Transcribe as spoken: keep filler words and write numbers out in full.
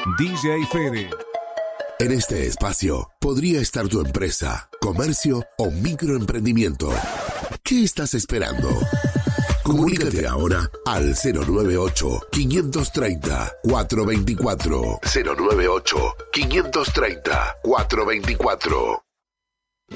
D J Fede. En este espacio podría estar tu empresa, comercio o microemprendimiento. ¿Qué estás esperando? Comunícate ahora al cero nueve ocho, quinientos treinta, cuatrocientos veinticuatro. cero nueve ocho, quinientos treinta, cuatrocientos veinticuatro.